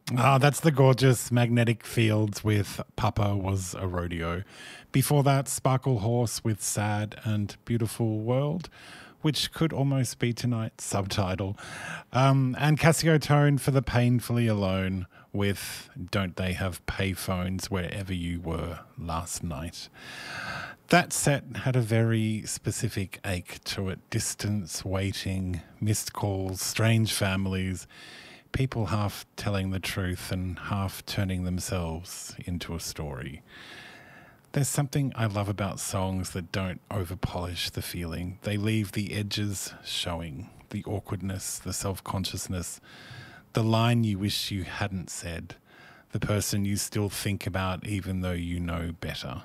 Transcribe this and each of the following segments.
Ah, that's the gorgeous Magnetic Fields with Papa Was a Rodeo. Before that, Sparkle Horse with Sad and Beautiful World, which could almost be tonight's subtitle. And Casio Tone for the Painfully Alone with Don't They Have Payphones Wherever You Were Last Night. That set had a very specific ache to it. Distance, waiting, missed calls, strange families, people half telling the truth and half turning themselves into a story. There's something I love about songs that don't overpolish the feeling. They leave the edges showing, the awkwardness, the self-consciousness, the line you wish you hadn't said, the person you still think about even though you know better.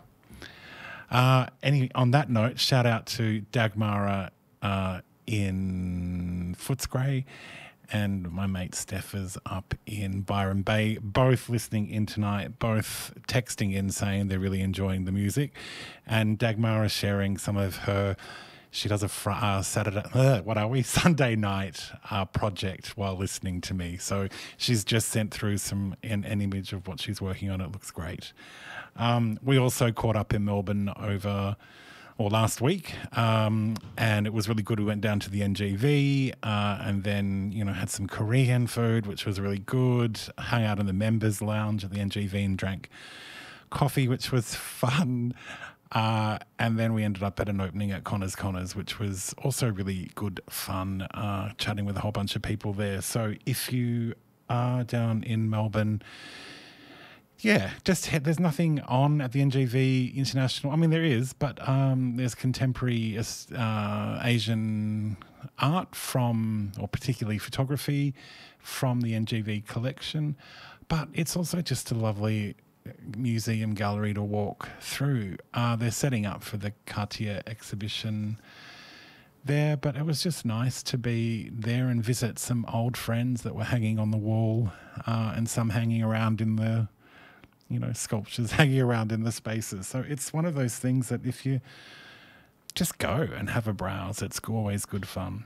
On that note, shout out to Dagmara in Footscray and my mate Steph is up in Byron Bay, both listening in tonight, both texting in saying they're really enjoying the music. And Dagmara sharing some of her, she does a Sunday night project while listening to me. So she's just sent through an image of what she's working on. It looks great. We also caught up in Melbourne last week, and it was really good. We went down to the NGV and then, had some Korean food, which was really good. Hung out in the members lounge at the NGV and drank coffee, which was fun. And then we ended up at an opening at Connor's, which was also really good fun, chatting with a whole bunch of people there. So if you are down in Melbourne, there's nothing on at the NGV International. I mean, there is, but there's contemporary Asian art or particularly photography from the NGV collection. But it's also just a lovely museum gallery to walk through. They're setting up for the Cartier exhibition there, but it was just nice to be there and visit some old friends that were hanging on the wall and some hanging around in the sculptures hanging around in the spaces. So it's one of those things that if you just go and have a browse, it's always good fun.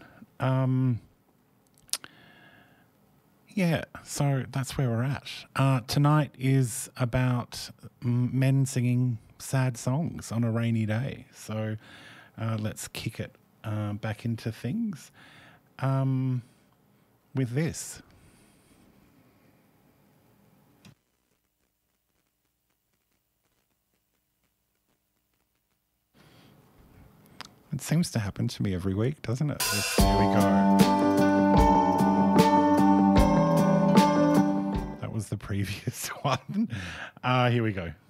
So that's where we're at. Tonight is about men singing sad songs on a rainy day. So let's kick it back into things with this. It seems to happen to me every week, doesn't it? Here we go. That was the previous one. Here we go.